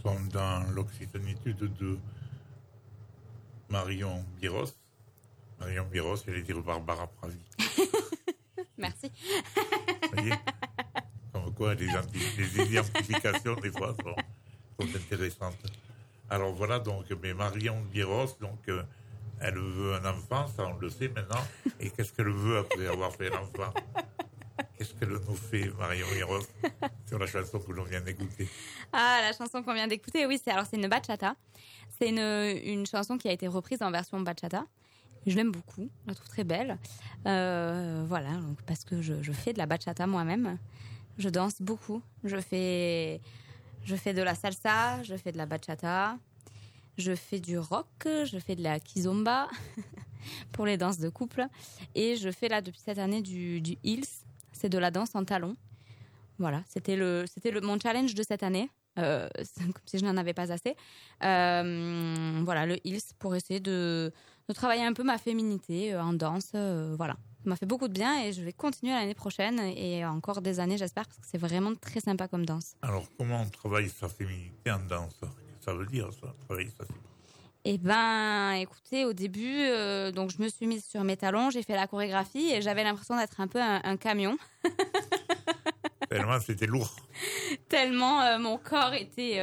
sommes dans l'Occitanitude de Marion Biros. Marion Biros, j'allais dire Barbara Pravi. Merci. Vous voyez, comme quoi les identifications, des fois, sont intéressantes. Alors voilà, donc, mais Marion Biros, donc, elle veut un enfant, ça on le sait maintenant. Et qu'est-ce qu'elle veut après avoir fait l'enfant? Qu'est-ce qu'elle nous fait, Marion Biros, sur la chanson que l'on vient d'écouter? Ah, la chanson qu'on vient d'écouter, oui, c'est une bachata. C'est une chanson qui a été reprise en version bachata. Je l'aime beaucoup, je la trouve très belle. Voilà, donc parce que je fais de la bachata moi-même. Je danse beaucoup. Je fais de la salsa, je fais de la bachata, je fais du rock, je fais de la kizomba pour les danses de couple. Et je fais là depuis cette année du heels. C'est de la danse en talons. Voilà, c'était mon challenge de cette année. Comme si je n'en avais pas assez. Voilà, le heels pour essayer de travailler un peu ma féminité en danse. Voilà, ça m'a fait beaucoup de bien et je vais continuer l'année prochaine et encore des années, j'espère, parce que c'est vraiment très sympa comme danse. Alors, comment on travaille sa féminité en danse? Ça veut dire ça, travailler sa féminité? Eh ben, écoutez, au début, donc je me suis mise sur mes talons, j'ai fait la chorégraphie et j'avais l'impression d'être un peu un camion. Tellement c'était lourd. Tellement mon corps était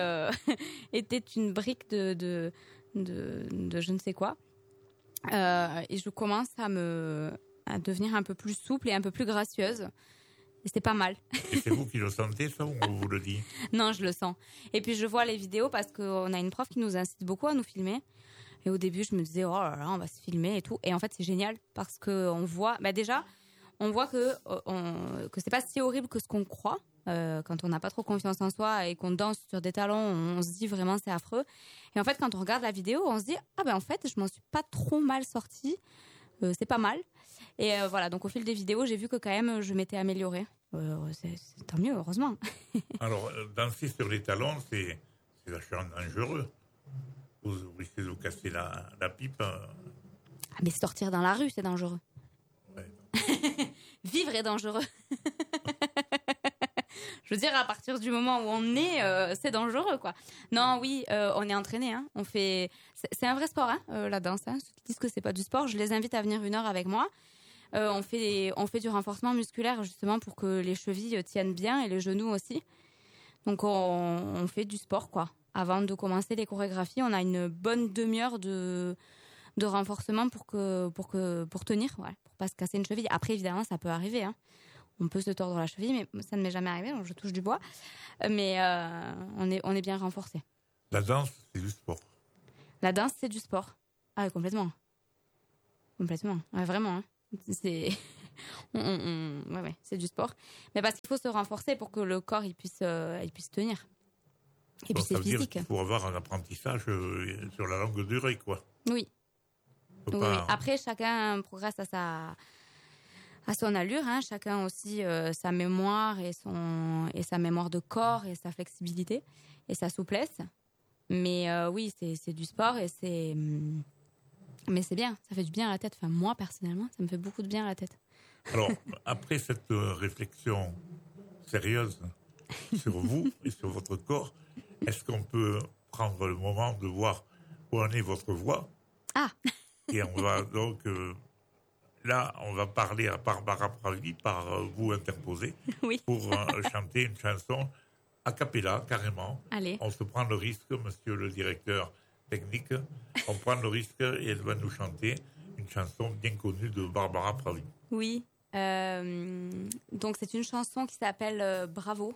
une brique de je ne sais quoi. Et je commence à devenir un peu plus souple et un peu plus gracieuse. Et c'était pas mal. Et c'est vous qui le sentez, ça, ou on vous le dit? Non, je le sens. Et puis je vois les vidéos parce qu'on a une prof qui nous incite beaucoup à nous filmer. Et au début, je me disais, oh là là, on va se filmer et tout. Et en fait, c'est génial parce qu'on voit, déjà, on voit que c'est pas si horrible que ce qu'on croit. Quand on n'a pas trop confiance en soi et qu'on danse sur des talons, on se dit vraiment c'est affreux. Et en fait, quand on regarde la vidéo, on se dit en fait, je m'en suis pas trop mal sortie. C'est pas mal. Et voilà, donc au fil des vidéos, j'ai vu que quand même, je m'étais améliorée. C'est tant mieux, heureusement. Alors, danser sur les talons, c'est vachement dangereux. Vous risquez de vous casser la pipe. Mais sortir dans la rue, c'est dangereux. Ouais. Vivre est dangereux. Je veux dire, à partir du moment où on est, c'est dangereux, quoi. Non, oui, on est entraîné, hein. C'est un vrai sport, hein, la danse. Hein. Ceux qui disent que c'est pas du sport, je les invite à venir 1 heure avec moi. On fait du renforcement musculaire justement pour que les chevilles tiennent bien et les genoux aussi. Donc on fait du sport, quoi. Avant de commencer les chorégraphies, on a une bonne demi-heure de renforcement pour tenir, ouais, pour pas se casser une cheville. Après, évidemment, ça peut arriver, hein. On peut se tordre la cheville, mais ça ne m'est jamais arrivé, donc je touche du bois. Mais on est bien renforcé. La danse, c'est du sport. La danse, c'est du sport. Ah oui, complètement. Complètement. Ouais, vraiment. Hein. C'est ouais, c'est du sport. Mais parce qu'il faut se renforcer pour que le corps il puisse tenir. Et puis c'est physique. Il faut avoir un apprentissage sur la longue durée, quoi. Oui. Oui. Après, chacun progresse à son allure, hein. Chacun aussi sa mémoire et sa mémoire de corps et sa flexibilité et sa souplesse. Mais oui, c'est du sport et mais c'est bien, ça fait du bien à la tête. Enfin, moi personnellement, ça me fait beaucoup de bien à la tête. Alors, après cette réflexion sérieuse sur vous et sur votre corps, est-ce qu'on peut prendre le moment de voir où en est votre voix? Ah. Et on va donc là, on va parler à Barbara Pravi, par vous interposé, oui. pour chanter une chanson a cappella, carrément. Allez. On se prend le risque, monsieur le directeur technique, on prend le risque et elle va nous chanter une chanson bien connue de Barbara Pravi. Oui. Donc c'est une chanson qui s'appelle Bravo.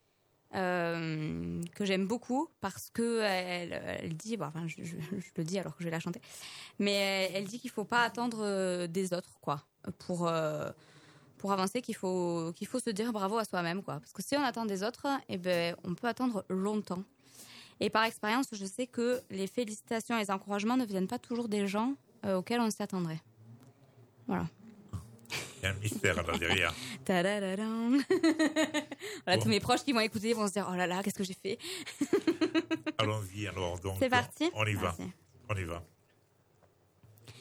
Que j'aime beaucoup parce que elle dit, je le dis alors que je vais la chanter, mais elle dit qu'il faut pas attendre des autres, quoi, pour avancer, qu'il faut se dire bravo à soi-même, quoi, parce que si on attend des autres, on peut attendre longtemps. Et par expérience, je sais que les félicitations et les encouragements ne viennent pas toujours des gens auxquels on s'y attendrait. Voilà. Il y a un mystère là derrière. Tadadadam. Voilà, tous mes proches qui vont écouter vont se dire, oh là là, qu'est-ce que j'ai fait? Allons-y alors, donc. C'est parti. On y va. On y va.